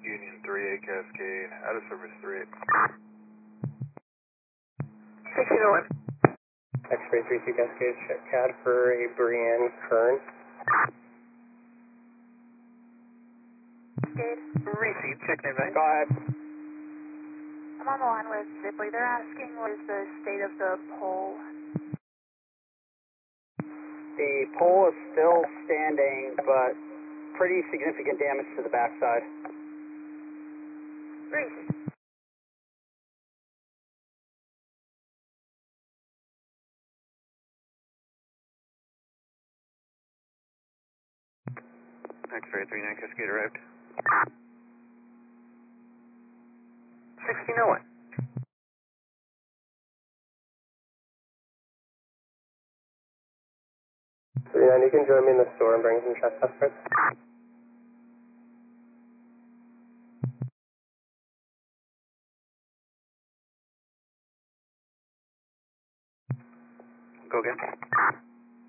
Union 38 Cascade, out of service 38. 1601. X-ray 32 Cascade, check CAD for a Brienne Kern. Cascade. Receive, check in advance. Go ahead. I'm on the line with Zipley. They're asking what is the state of the pole? The pole is still standing, but pretty significant damage to the backside. Receive. X-ray 39 Cascade arrived. 1601. You can join me in the store and bring some check suspects. Go again.